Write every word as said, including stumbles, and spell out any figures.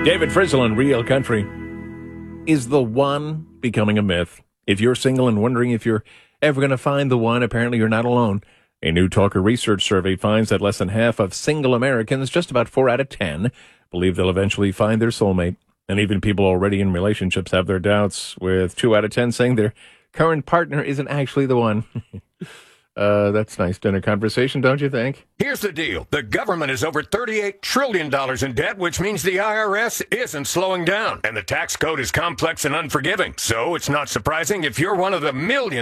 David Frizzle in Real Country. Is the one becoming a myth? If you're single and wondering if you're ever going to find the one, apparently you're not alone. A new Talker research survey finds that less than half of single Americans, just about four out of ten, believe they'll eventually find their soulmate. And even people already in relationships have their doubts, with two out of ten saying their current partner isn't actually the one. Uh, that's nice dinner conversation, don't you think? Here's the deal. The government is over thirty-eight trillion dollars in debt, which means the I R S isn't slowing down. And the tax code is complex and unforgiving. So it's not surprising if you're one of the millions